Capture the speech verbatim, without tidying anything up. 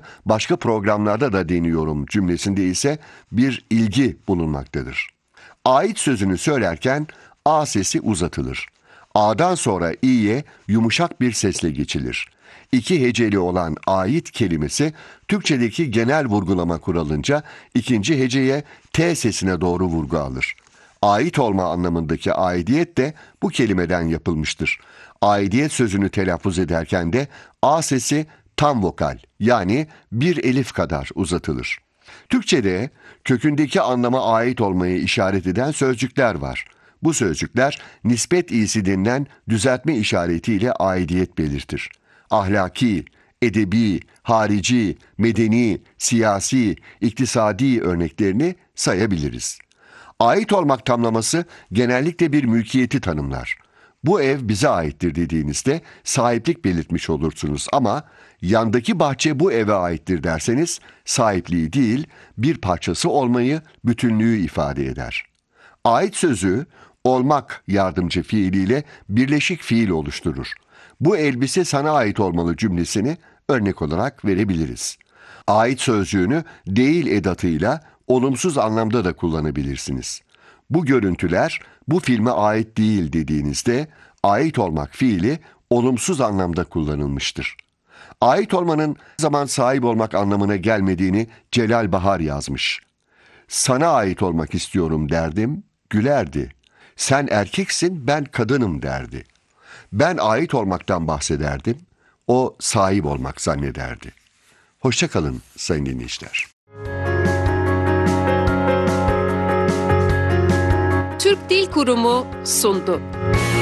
başka programlarda da deniyorum cümlesinde ise bir ilgi bulunmaktadır. Ait sözünü söylerken A sesi uzatılır. A'dan sonra İ'ye yumuşak bir sesle geçilir. İki heceli olan ait kelimesi Türkçedeki genel vurgulama kuralınca ikinci heceye T sesine doğru vurgu alır. Ait olma anlamındaki aidiyet de bu kelimeden yapılmıştır. Aidiyet sözünü telaffuz ederken de A sesi tam vokal yani bir elif kadar uzatılır. Türkçede kökündeki anlama ait olmayı işaret eden sözcükler var. Bu sözcükler nispet iyisi denilen düzeltme işaretiyle aidiyet belirtir. Ahlaki, edebi, harici, medeni, siyasi, iktisadi örneklerini sayabiliriz. Ait olmak tamlaması genellikle bir mülkiyeti tanımlar. Bu ev bize aittir dediğinizde sahiplik belirtmiş olursunuz ama yandaki bahçe bu eve aittir derseniz sahipliği değil bir parçası olmayı, bütünlüğü ifade eder. Ait sözü olmak yardımcı fiiliyle birleşik fiil oluşturur. Bu elbise sana ait olmalı cümlesini örnek olarak verebiliriz. Ait sözcüğünü değil edatıyla olumsuz anlamda da kullanabilirsiniz. Bu görüntüler bu filme ait değil dediğinizde ait olmak fiili olumsuz anlamda kullanılmıştır. Ait olmanın zaman sahip olmak anlamına gelmediğini Celal Bahar yazmış. Sana ait olmak istiyorum derdim, gülerdi. Sen erkeksin, ben kadınım derdi. Ben ait olmaktan bahsederdim, o sahip olmak zannederdi. Hoşça kalın sayın dinleyiciler. Türk Dil Kurumu sundu.